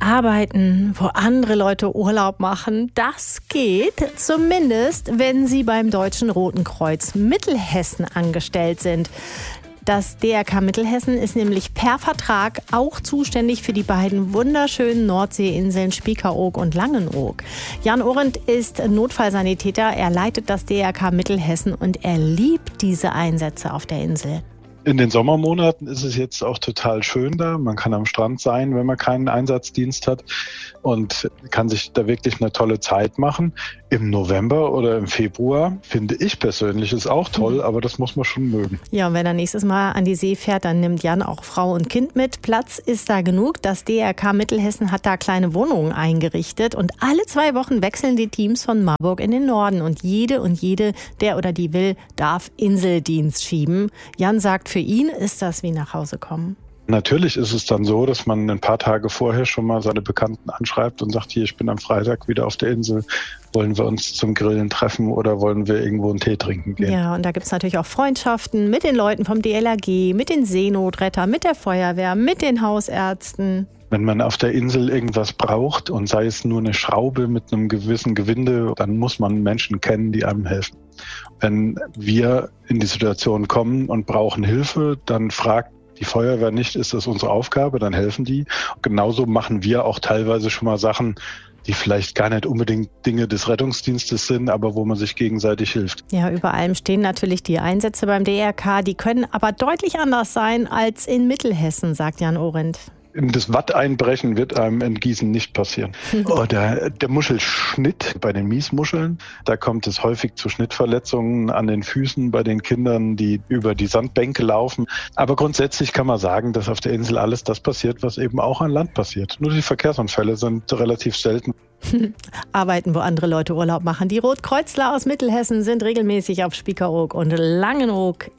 Arbeiten, wo andere Leute Urlaub machen, das geht, zumindest wenn Sie beim Deutschen Roten Kreuz Mittelhessen angestellt sind. Das DRK Mittelhessen ist nämlich per Vertrag auch zuständig für die beiden wunderschönen Nordseeinseln Spiekeroog und Langenoog. Jan Orendt ist Notfallsanitäter, er leitet das DRK Mittelhessen und er liebt diese Einsätze auf der Insel. In den Sommermonaten ist es jetzt auch total schön da. Man kann am Strand sein, wenn man keinen Einsatzdienst hat und kann sich da wirklich eine tolle Zeit machen. Im November oder im Februar finde ich persönlich ist auch toll, aber das muss man schon mögen. Ja, und wenn er nächstes Mal an die See fährt, dann nimmt Jan auch Frau und Kind mit. Platz ist da genug. Das DRK Mittelhessen hat da kleine Wohnungen eingerichtet und alle 2 Wochen wechseln die Teams von Marburg in den Norden und jede, der oder die will, darf Inseldienst schieben. Jan sagt, für ihn ist das wie nach Hause kommen. Natürlich ist es dann so, dass man ein paar Tage vorher schon mal seine Bekannten anschreibt und sagt, hier, ich bin am Freitag wieder auf der Insel. Wollen wir uns zum Grillen treffen oder wollen wir irgendwo einen Tee trinken gehen? Ja, und da gibt es natürlich auch Freundschaften mit den Leuten vom DLRG, mit den Seenotrettern, mit der Feuerwehr, mit den Hausärzten. Wenn man auf der Insel irgendwas braucht und sei es nur eine Schraube mit einem gewissen Gewinde, dann muss man Menschen kennen, die einem helfen. Wenn wir in die Situation kommen und brauchen Hilfe, dann fragt die Feuerwehr nicht, ist das unsere Aufgabe, dann helfen die. Genauso machen wir auch teilweise schon mal Sachen, die vielleicht gar nicht unbedingt Dinge des Rettungsdienstes sind, aber wo man sich gegenseitig hilft. Ja, über allem stehen natürlich die Einsätze beim DRK, die können aber deutlich anders sein als in Mittelhessen, sagt Jan Orendt. Das Watt einbrechen wird einem in Gießen nicht passieren. Oder der Muschelschnitt bei den Miesmuscheln, da kommt es häufig zu Schnittverletzungen an den Füßen bei den Kindern, die über die Sandbänke laufen. Aber grundsätzlich kann man sagen, dass auf der Insel alles das passiert, was eben auch an Land passiert. Nur die Verkehrsunfälle sind relativ selten. Arbeiten, wo andere Leute Urlaub machen. Die Rotkreuzler aus Mittelhessen sind regelmäßig auf Spiekeroog und Langenoog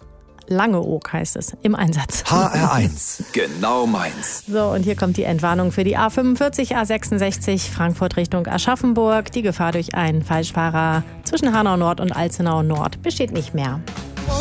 Langeoog heißt es, im Einsatz. HR1, genau meins. So, und hier kommt die Entwarnung für die A45, A66, Frankfurt Richtung Aschaffenburg. Die Gefahr durch einen Falschfahrer zwischen Hanau Nord und Alzenau Nord besteht nicht mehr.